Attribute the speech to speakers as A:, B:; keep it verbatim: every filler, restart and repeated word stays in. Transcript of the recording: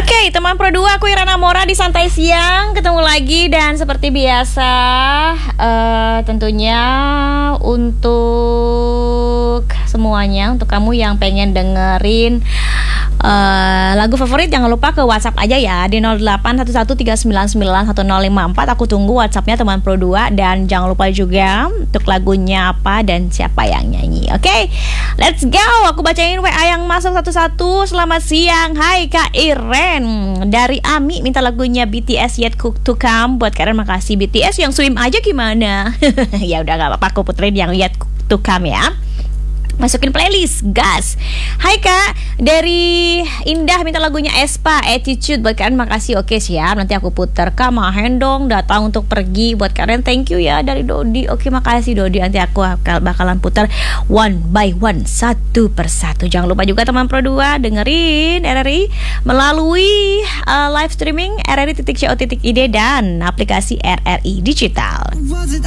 A: Oke, teman Pro dua, aku Irana Mora di Santai Siang. Ketemu lagi dan seperti biasa uh, tentunya untuk semuanya, untuk kamu yang pengen dengerin Uh, lagu favorit, jangan lupa ke WhatsApp aja ya di nol delapan satu satu tiga sembilan sembilan satu nol lima empat. Aku tunggu WhatsAppnya teman Pro dua. Dan jangan lupa juga untuk lagunya apa dan siapa yang nyanyi. Oke, okay? Let's go. Aku bacain W A yang masuk satu-satu. Selamat siang. Hai Kak Iren, dari Ami minta lagunya B T S Yet to Come. Buat Karen, makasih. B T S yang Swim aja gimana? Ya udah, gak apa-apa, aku puterin yang Yet to Come ya. Masukin playlist, gas. Hai Kak, dari Indah minta lagunya Espa, Attitude. Buat kalian makasih, oke siap, nanti aku putar. Kak Mahen dong, datang untuk pergi. Buat kalian thank you ya, dari Dodi. Oke, makasih Dodi, nanti aku bakalan putar one by one, satu persatu. Jangan lupa juga teman Pro dua dengerin R R I melalui uh, live streaming R R I titik co titik id dan aplikasi R R I Digital.